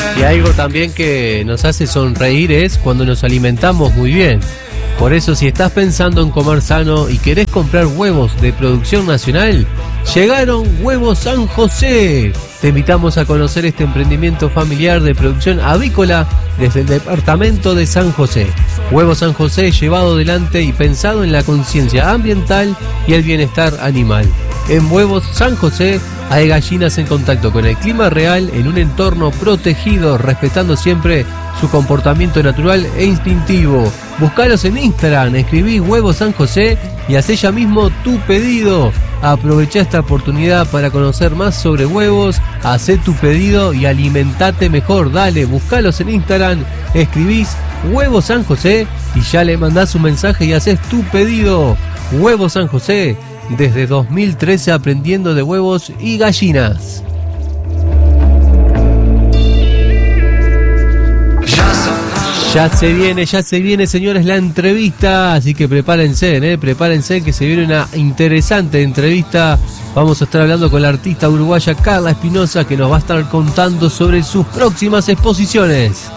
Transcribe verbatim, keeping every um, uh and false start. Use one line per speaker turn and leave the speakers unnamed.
Y algo también que nos hace sonreír es cuando nos alimentamos muy bien. Por eso, si estás pensando en comer sano y querés comprar huevos de producción nacional, llegaron Huevos San José. Te invitamos a conocer este emprendimiento familiar de producción avícola desde el departamento de San José. Huevos San José, llevado adelante y pensado en la conciencia ambiental y el bienestar animal. En Huevos San José hay gallinas en contacto con el clima real en un entorno protegido, respetando siempre su comportamiento natural e instintivo. Buscalos en Instagram, escribí Huevos San José y hacé ya mismo tu pedido. Aprovecha esta oportunidad para conocer más sobre huevos, hacé tu pedido y alimentate mejor. Dale, buscalos en Instagram, escribís Huevos San José y ya le mandás un mensaje y haces tu pedido. Huevos San José, desde dos mil trece aprendiendo de huevos y gallinas. Ya se viene, ya se viene, señores, la entrevista, así que prepárense, ¿eh? prepárense que se viene una interesante entrevista. Vamos a estar hablando con la artista uruguaya Carla Espinosa, que nos va a estar contando sobre sus próximas exposiciones.